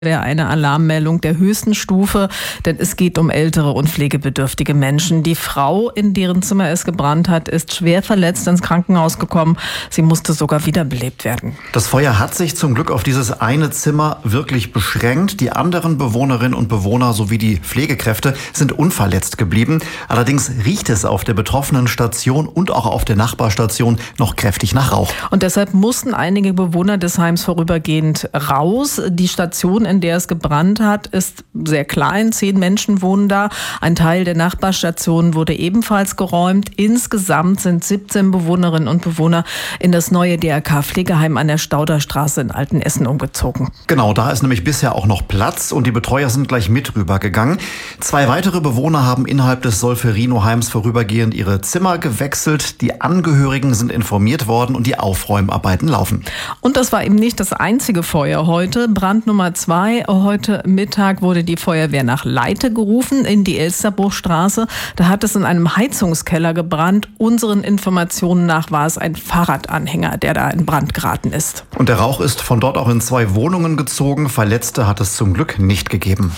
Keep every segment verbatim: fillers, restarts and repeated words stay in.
eine Alarmmeldung der höchsten Stufe, denn es geht um ältere und pflegebedürftige Menschen. Die Frau, in deren Zimmer es gebrannt hat, ist schwer verletzt ins Krankenhaus gekommen. Sie musste sogar wiederbelebt werden. Das Feuer hat sich zum Glück auf dieses eine Zimmer wirklich beschränkt. Die anderen Bewohnerinnen und Bewohner sowie die Pflegekräfte sind unverletzt geblieben. Allerdings riecht es auf der betroffenen Station und auch auf der Nachbarstation noch kräftig nach Rauch. Und deshalb mussten einige Bewohner des Heims vorübergehend raus. Die Station, in der es gebrannt hat, ist sehr klein. Zehn Menschen wohnen da. Ein Teil der Nachbarstation wurde ebenfalls geräumt. Insgesamt sind siebzehn Bewohnerinnen und Bewohner in das neue D R K-Pflegeheim an der Stauderstraße in Altenessen umgezogen. Genau, da ist nämlich bisher auch noch Platz und die Betreuer sind gleich mit rübergegangen. Zwei weitere Bewohner haben innerhalb des Solferino-Heims vorübergehend ihre Zimmer gewechselt. Die Angehörigen sind informiert worden und die Aufräumarbeiten laufen. Und das war eben nicht das einzige Feuer heute. Brand Nummer zwei. Heute Mittag wurde die Feuerwehr nach Leite gerufen in die Elsterbruchstraße. Da hat es in einem Heizungskeller gebrannt. Unseren Informationen nach war es ein Fahrradanhänger, der da in Brand geraten ist. Und der Rauch ist von dort auch in zwei Wohnungen gezogen. Verletzte hat es zum Glück nicht gegeben.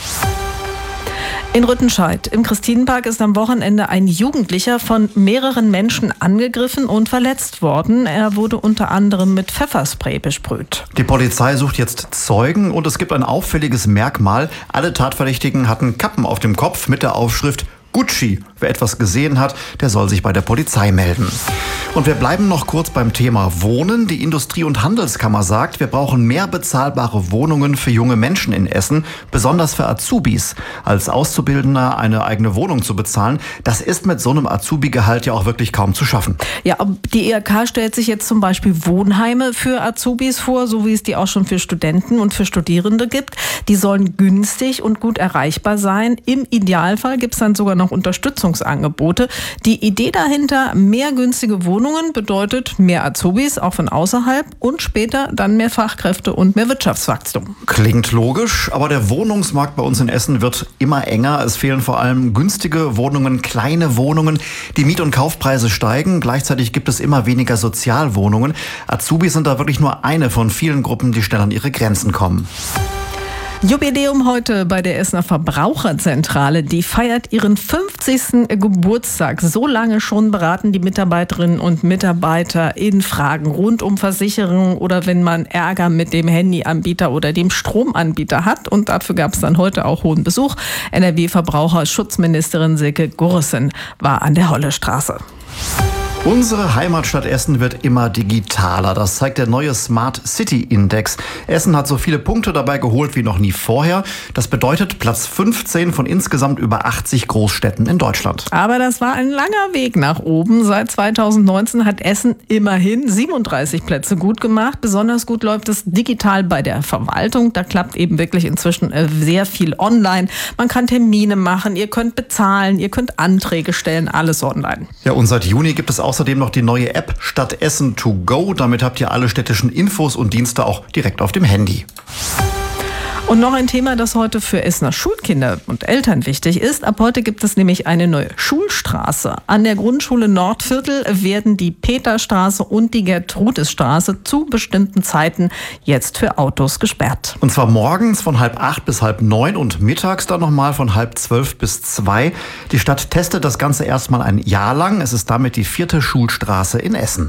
In Rüttenscheid im Christinenpark ist am Wochenende ein Jugendlicher von mehreren Menschen angegriffen und verletzt worden. Er wurde unter anderem mit Pfefferspray besprüht. Die Polizei sucht jetzt Zeugen und es gibt ein auffälliges Merkmal. Alle Tatverdächtigen hatten Kappen auf dem Kopf mit der Aufschrift Gucci. Wer etwas gesehen hat, der soll sich bei der Polizei melden. Und wir bleiben noch kurz beim Thema Wohnen. Die Industrie- und Handelskammer sagt, wir brauchen mehr bezahlbare Wohnungen für junge Menschen in Essen, besonders für Azubis. Als Auszubildender eine eigene Wohnung zu bezahlen, das ist mit so einem Azubi-Gehalt ja auch wirklich kaum zu schaffen. Ja, die E R K stellt sich jetzt zum Beispiel Wohnheime für Azubis vor, so wie es die auch schon für Studenten und für Studierende gibt. Die sollen günstig und gut erreichbar sein. Im Idealfall gibt es dann sogar noch Unterstützungsangebote. Die Idee dahinter, mehr günstige Wohnungen bedeutet mehr Azubis, auch von außerhalb, und später dann mehr Fachkräfte und mehr Wirtschaftswachstum. Klingt logisch, aber der Wohnungsmarkt bei uns in Essen wird immer enger. Es fehlen vor allem günstige Wohnungen, kleine Wohnungen. Die Miet- und Kaufpreise steigen. Gleichzeitig gibt es immer weniger Sozialwohnungen. Azubis sind da wirklich nur eine von vielen Gruppen, die schnell an ihre Grenzen kommen. Jubiläum heute bei der Essener Verbraucherzentrale. Die feiert ihren fünfzigsten Geburtstag. So lange schon beraten die Mitarbeiterinnen und Mitarbeiter in Fragen rund um Versicherungen oder wenn man Ärger mit dem Handyanbieter oder dem Stromanbieter hat. Und dafür gab es dann heute auch hohen Besuch. N R W-Verbraucherschutzministerin Silke Gurrissen war an der Hollestraße. Unsere Heimatstadt Essen wird immer digitaler. Das zeigt der neue Smart City Index. Essen hat so viele Punkte dabei geholt wie noch nie vorher. Das bedeutet Platz fünfzehn von insgesamt über achtzig Großstädten in Deutschland. Aber das war ein langer Weg nach oben. Seit zweitausendneunzehn hat Essen immerhin siebenunddreißig Plätze gut gemacht. Besonders gut läuft es digital bei der Verwaltung. Da klappt eben wirklich inzwischen sehr viel online. Man kann Termine machen, ihr könnt bezahlen, ihr könnt Anträge stellen, alles online. Ja, und seit Juni gibt es auch Außerdem noch die neue App Stadt Essen to go. Damit habt ihr alle städtischen Infos und Dienste auch direkt auf dem Handy. Und noch ein Thema, das heute für Essener Schulkinder und Eltern wichtig ist. Ab heute gibt es nämlich eine neue Schulstraße. An der Grundschule Nordviertel werden die Peterstraße und die Gertrudisstraße zu bestimmten Zeiten jetzt für Autos gesperrt. Und zwar morgens von halb acht bis halb neun und mittags dann nochmal von halb zwölf bis zwei. Die Stadt testet das Ganze erstmal ein Jahr lang. Es ist damit die vierte Schulstraße in Essen.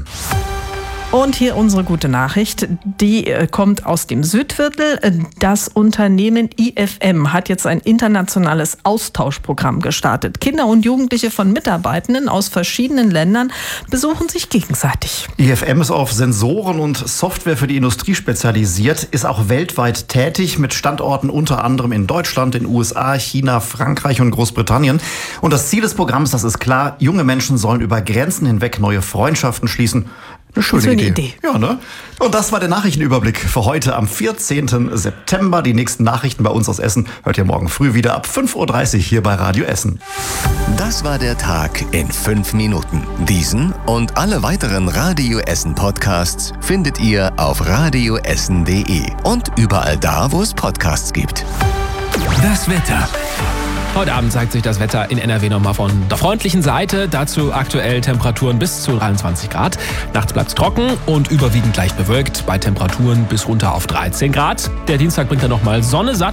Und hier unsere gute Nachricht, die kommt aus dem Südviertel. Das Unternehmen I F M hat jetzt ein internationales Austauschprogramm gestartet. Kinder und Jugendliche von Mitarbeitenden aus verschiedenen Ländern besuchen sich gegenseitig. I F M ist auf Sensoren und Software für die Industrie spezialisiert, ist auch weltweit tätig mit Standorten unter anderem in Deutschland, den U S A, China, Frankreich und Großbritannien. Und das Ziel des Programms, das ist klar, junge Menschen sollen über Grenzen hinweg neue Freundschaften schließen. Eine schöne Idee. Idee. Ja, ne? Und das war der Nachrichtenüberblick für heute am vierzehnten September. Die nächsten Nachrichten bei uns aus Essen hört ihr morgen früh wieder ab fünf Uhr dreißig hier bei Radio Essen. Das war der Tag in fünf Minuten. Diesen und alle weiteren Radio Essen Podcasts findet ihr auf radioessen punkt de und überall da, wo es Podcasts gibt. Das Wetter. Heute Abend zeigt sich das Wetter in N R W nochmal von der freundlichen Seite. Dazu aktuell Temperaturen bis zu dreiundzwanzig Grad. Nachts bleibt es trocken und überwiegend leicht bewölkt bei Temperaturen bis runter auf dreizehn Grad. Der Dienstag bringt dann nochmal Sonne, satt